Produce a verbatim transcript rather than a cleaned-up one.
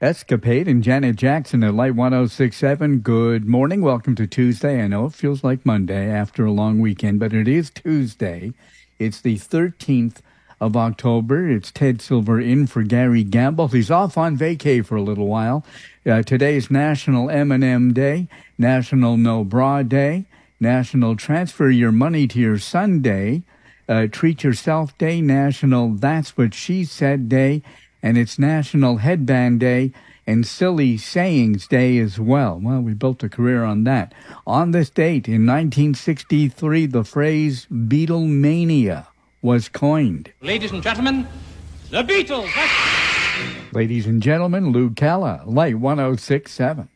Escapade and Janet Jackson at Light one oh six point seven. Good morning. Welcome to Tuesday. I know it feels like Monday after a long weekend, but it is Tuesday. It's the thirteenth of October. It's Ted Silver in for Gary Gamble. He's off on vacay for a little while. Uh, today is National M and M Day, National No Bra Day, National Transfer Your Money to Your Son Day, uh, Treat Yourself Day, National That's What She Said Day, and it's National Headband Day and Silly Sayings Day as well. Well, we built a career on that. On this date, in nineteen sixty-three, the phrase Beatlemania was coined. Ladies and gentlemen, the Beatles. Ladies and gentlemen, Lou Calla, Light one oh six point seven.